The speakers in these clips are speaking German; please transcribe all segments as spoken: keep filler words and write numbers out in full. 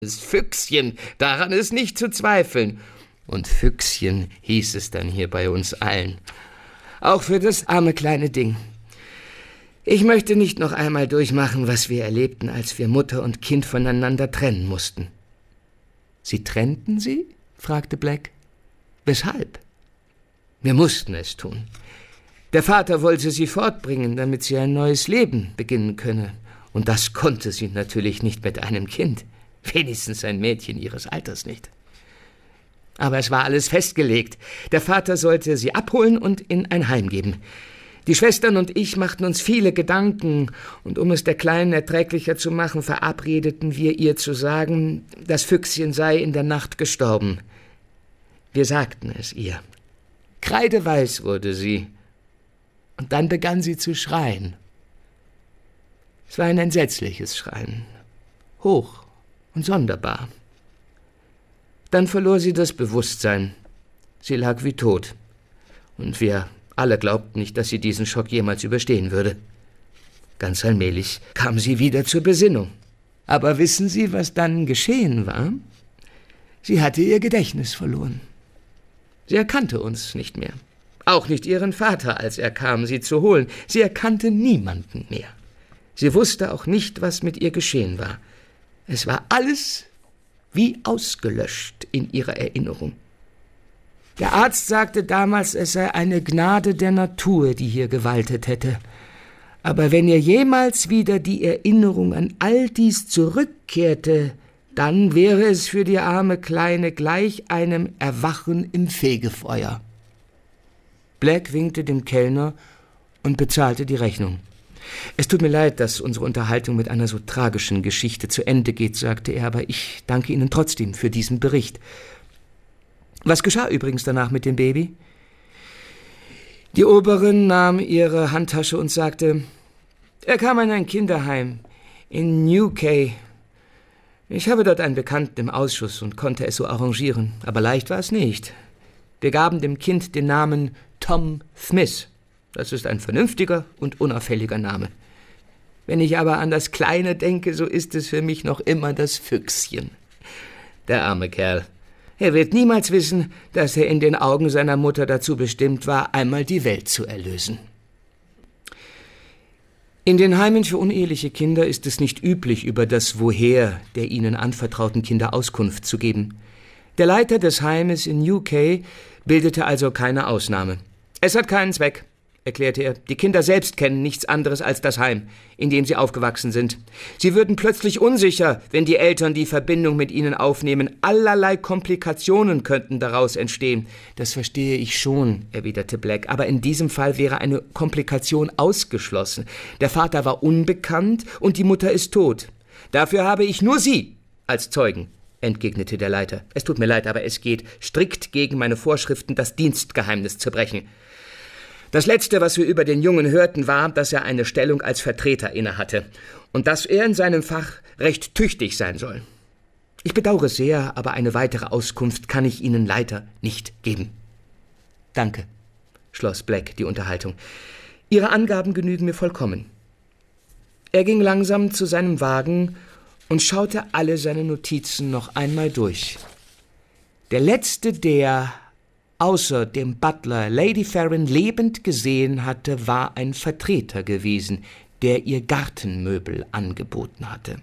Das Füchschen, daran ist nicht zu zweifeln. Und Füchschen hieß es dann hier bei uns allen. Auch für das arme kleine Ding. Ich möchte nicht noch einmal durchmachen, was wir erlebten, als wir Mutter und Kind voneinander trennen mussten. »Sie trennten Sie?« fragte Black. »Weshalb?« »Wir mussten es tun. Der Vater wollte sie fortbringen, damit sie ein neues Leben beginnen könne. Und das konnte sie natürlich nicht mit einem Kind. Wenigstens ein Mädchen ihres Alters nicht. Aber es war alles festgelegt. Der Vater sollte sie abholen und in ein Heim geben. Die Schwestern und ich machten uns viele Gedanken, und um es der Kleinen erträglicher zu machen, verabredeten wir ihr zu sagen, das Füchschen sei in der Nacht gestorben. Wir sagten es ihr. Kreideweiß wurde sie, und dann begann sie zu schreien. Es war ein entsetzliches Schreien, hoch und sonderbar. Dann verlor sie das Bewusstsein. Sie lag wie tot, und wir alle glaubten nicht, dass sie diesen Schock jemals überstehen würde. Ganz allmählich kam sie wieder zur Besinnung. Aber wissen Sie, was dann geschehen war? Sie hatte ihr Gedächtnis verloren. Sie erkannte uns nicht mehr. Auch nicht ihren Vater, als er kam, sie zu holen. Sie erkannte niemanden mehr. Sie wusste auch nicht, was mit ihr geschehen war. Es war alles wie ausgelöscht in ihrer Erinnerung. Der Arzt sagte damals, es sei eine Gnade der Natur, die hier gewaltet hätte. Aber wenn ihr jemals wieder die Erinnerung an all dies zurückkehrte, dann wäre es für die arme Kleine gleich einem Erwachen im Fegefeuer. Black winkte dem Kellner und bezahlte die Rechnung. »Es tut mir leid, dass unsere Unterhaltung mit einer so tragischen Geschichte zu Ende geht«, sagte er, »aber ich danke Ihnen trotzdem für diesen Bericht. Was geschah übrigens danach mit dem Baby?« Die Oberin nahm ihre Handtasche und sagte, »Er kam in ein Kinderheim in Newquay. Ich habe dort einen Bekannten im Ausschuss und konnte es so arrangieren, aber leicht war es nicht. Wir gaben dem Kind den Namen Tom Smith. Das ist ein vernünftiger und unauffälliger Name. Wenn ich aber an das Kleine denke, so ist es für mich noch immer das Füchschen. Der arme Kerl. Er wird niemals wissen, dass er in den Augen seiner Mutter dazu bestimmt war, einmal die Welt zu erlösen.« In den Heimen für uneheliche Kinder ist es nicht üblich, über das Woher der ihnen anvertrauten Kinder Auskunft zu geben. Der Leiter des Heimes in Newquay bildete also keine Ausnahme. »Es hat keinen Zweck«, erklärte er. »Die Kinder selbst kennen nichts anderes als das Heim, in dem sie aufgewachsen sind. Sie würden plötzlich unsicher, wenn die Eltern die Verbindung mit ihnen aufnehmen. Allerlei Komplikationen könnten daraus entstehen.« »Das verstehe ich schon«, erwiderte Black, »aber in diesem Fall wäre eine Komplikation ausgeschlossen. Der Vater war unbekannt und die Mutter ist tot. Dafür habe ich nur Sie als Zeugen«, entgegnete der Leiter. »Es tut mir leid, aber es geht strikt gegen meine Vorschriften, das Dienstgeheimnis zu brechen. Das Letzte, was wir über den Jungen hörten, war, dass er eine Stellung als Vertreter innehatte und dass er in seinem Fach recht tüchtig sein soll. Ich bedauere sehr, aber eine weitere Auskunft kann ich Ihnen leider nicht geben.« »Danke«, schloss Black die Unterhaltung. »Ihre Angaben genügen mir vollkommen.« Er ging langsam zu seinem Wagen und schaute alle seine Notizen noch einmal durch. Der letzte, der außer dem Butler Lady Farron lebend gesehen hatte, war ein Vertreter gewesen, der ihr Gartenmöbel angeboten hatte.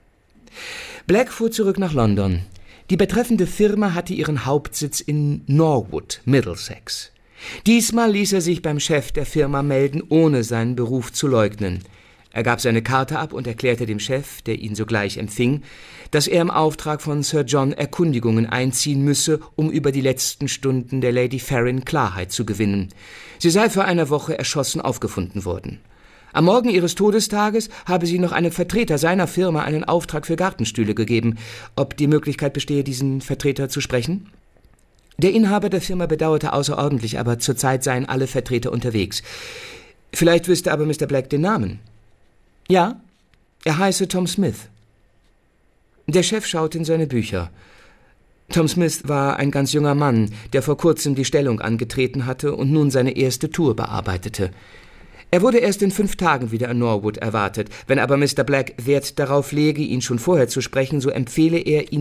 Black fuhr zurück nach London. Die betreffende Firma hatte ihren Hauptsitz in Norwood, Middlesex. Diesmal ließ er sich beim Chef der Firma melden, ohne seinen Beruf zu leugnen. Er gab seine Karte ab und erklärte dem Chef, der ihn sogleich empfing, dass er im Auftrag von Sir John Erkundigungen einziehen müsse, um über die letzten Stunden der Lady Farron Klarheit zu gewinnen. Sie sei vor einer Woche erschossen aufgefunden worden. Am Morgen ihres Todestages habe sie noch einem Vertreter seiner Firma einen Auftrag für Gartenstühle gegeben. Ob die Möglichkeit bestehe, diesen Vertreter zu sprechen? Der Inhaber der Firma bedauerte außerordentlich, aber zurzeit seien alle Vertreter unterwegs. Vielleicht wüsste aber Mister Black den Namen. »Ja, er heiße Tom Smith.« Der Chef schaute in seine Bücher. Tom Smith war ein ganz junger Mann, der vor kurzem die Stellung angetreten hatte und nun seine erste Tour bearbeitete. Er wurde erst in fünf Tagen wieder in Norwood erwartet. Wenn aber Mister Black Wert darauf lege, ihn schon vorher zu sprechen, so empfehle er ihn